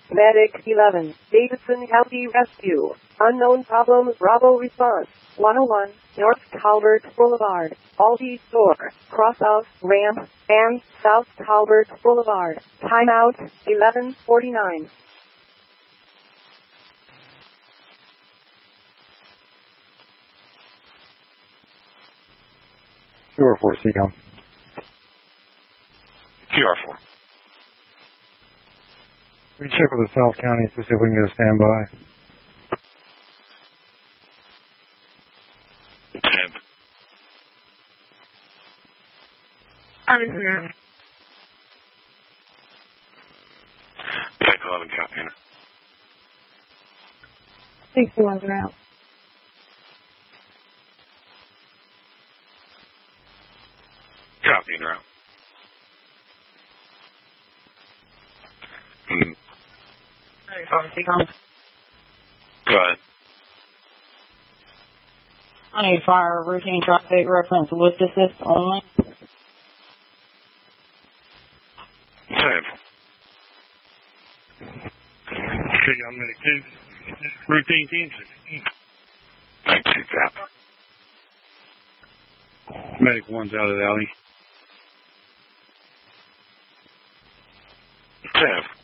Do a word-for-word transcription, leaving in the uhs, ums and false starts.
Medic eleven, Davidson County Rescue. Unknown problems, Bravo response. one oh one, North Calvert Boulevard, Aldi Store, Crossout, Ramp, and South Calvert Boulevard. Timeout, eleven forty-nine. Q R four, Seacom. Q R four. We check with the South County to see if we can get a standby. ten. I'm here. Medic eleven, copy. sixty-one's around. Copy and route. Mm. Go ahead. I need fire routine traffic reference with assist only. ten. Okay, I'm Medic two. Routine ten sixteen. Thank you, Cap. Medic one's out of the alley. ten.